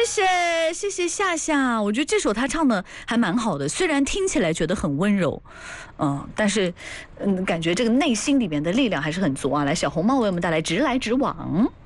谢夏夏，我觉得这首他唱的还蛮好的，虽然听起来觉得很温柔，但是感觉这个内心里面的力量还是很足啊。来，小红帽为我们带来直来直往。